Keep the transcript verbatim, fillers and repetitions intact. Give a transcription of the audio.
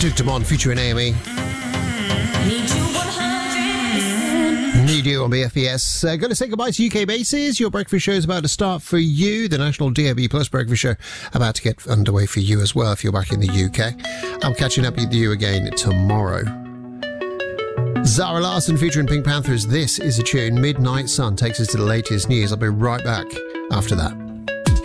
Duke Dumont featuring A M E. Need You on B F B S. Uh, going to say goodbye to U K bases. Your breakfast show is about to start for you. The National D A B Plus breakfast show about to get underway for you as well if you're back in the U K. I'm catching up with you again tomorrow. Zara Larsson featuring Pink Panthers. This is a tune. Midnight Sun takes us to the latest news. I'll be right back after that.